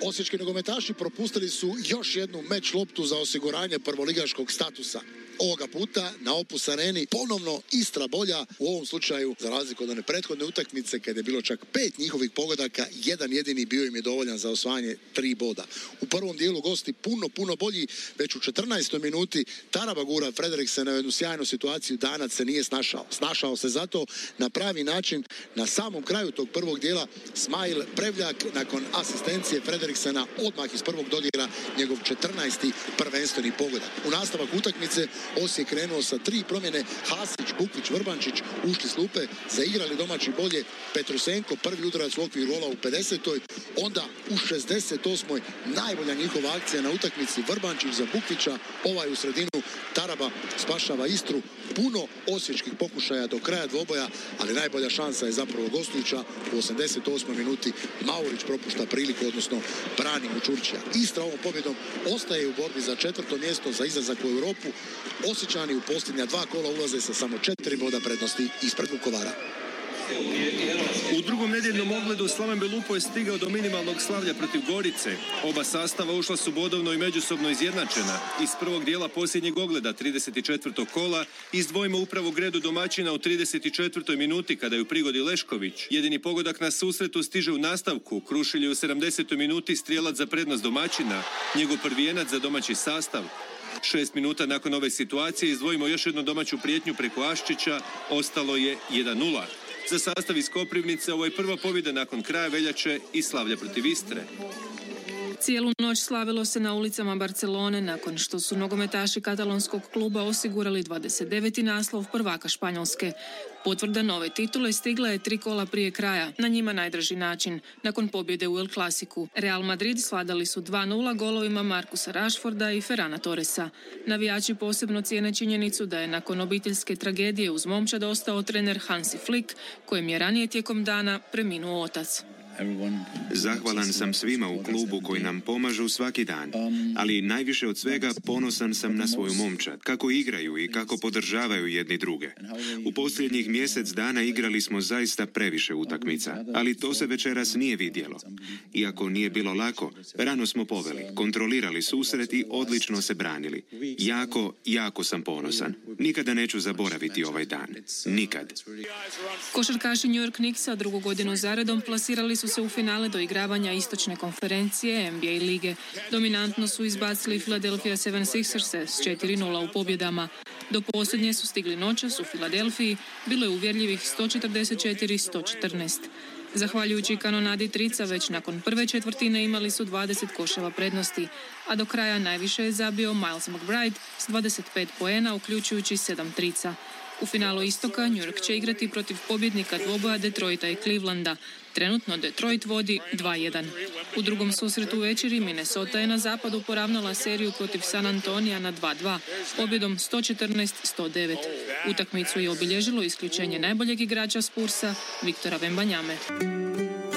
Osječki nogometaši propustili su još jednu meč loptu za osiguranje prvoligaškog statusa. Ovoga puta na Opus Areni ponovno Istra bolja, u ovom slučaju za razliku od one prethodne utakmice kada je bilo čak 5 njihovih pogodaka, jedan jedini bio im je dovoljan za osvajanje 3 boda. U prvom dijelu gosti puno bolji, već u 14. minuti Taraba gura Frederiksen na jednu sjajnu situaciju, Danac se nije snašao se zato na pravi način. Na samom kraju tog prvog dijela Smajl Prevljak nakon asistencije Frederiksena odmah iz prvog dodira njegov 14. prvenstveni pogodak. U nastavak utakmice Osijek krenuo sa 3 promjene, Hasić, Bukvić, Vrbančić ušli s klupe, zaigrali domaći bolje, Petrusenko prvi udarac u okviru gola u 50. Onda u 68. najbolja njihova akcija na utakmici, Vrbančić za Bukvića, ovaj u sredinu, Taraba spašava Istru, puno osječkih pokušaja do kraja dvoboja, ali najbolja šansa je zapravo gostujuća. U 88. minuti Maurić propušta priliku, odnosno brani mu Čurčija. Istra ovom pobjedom ostaje u borbi za 4. mjesto za izlazak u Europu. Osječani u posljednja 2 kola ulaze sa samo 4 boda prednosti ispred Vukovara. U drugom nedjeljnom ogledu Slaven Belupo je stigao do minimalnog slavlja protiv Gorice. Oba sastava ušla su bodovno i međusobno izjednačena. Iz prvog dijela posljednjeg ogleda 34. kola izdvojimo upravo Gredu domaćina u 34. minuti kada je u prigodi Lešković. Jedini pogodak na susretu stiže u nastavku. Krušilj je u 70. minuti strijelac za prednost domaćina, njegov prvijenac za domaći sastav. 6 minuta nakon ove situacije izdvojimo još jednu domaću prijetnju preko Aščića, ostalo je 1:0. Za sastav iz Koprivnice ovo je prva pobjeda nakon kraja veljače i slavlja protiv Istre. Cijelu noć slavilo se na ulicama Barcelone nakon što su nogometaši katalonskog kluba osigurali 29. naslov prvaka Španjolske. Potvrda nove titule stigla je 3 kola prije kraja, na njima najdraži način, nakon pobjede u El Clasicu. Real Madrid svladali su 2:0 golovima Marcusa Rashforda i Ferrana Torresa. Navijači posebno cijene činjenicu da je nakon obiteljske tragedije uz momčad ostao trener Hansi Flick, kojem je ranije tijekom dana preminuo otac. Zahvalan sam svima u klubu koji nam pomažu svaki dan, ali najviše od svega ponosan sam na svoju momčad, kako igraju i kako podržavaju jedni druge. U posljednjih mjesec dana igrali smo zaista previše utakmica, ali to se večeras nije vidjelo. Iako nije bilo lako, rano smo poveli, kontrolirali susret i odlično se branili. Jako sam ponosan. Nikada neću zaboraviti ovaj dan. Nikad. Košarkaši New York Knicksa drugu godinu zaredom plasirali su se u finale doigravanja istočne konferencije NBA lige. Dominantno su izbacili Philadelphia 76ers s 4:0 u pobjedama. Do posljednje su stigli noćas u Filadelfiji, bilo je uvjerljivih 144-114. Zahvaljujući kanonadi trica, već nakon prve četvrtine imali su 20 koševa prednosti, a do kraja najviše je zabio Miles McBride s 25 poena, uključujući 7 trica. U finalu istoka New York će igrati protiv pobjednika dvoboja Detroita i Clevelanda. Trenutno Detroit vodi 2:1. U drugom susretu večeri Minnesota je na zapadu poravnala seriju protiv San Antonija na 2:2, pobjedom 114-109. Utakmicu je obilježilo isključenje najboljeg igrača Spursa, Viktora Wembanyame.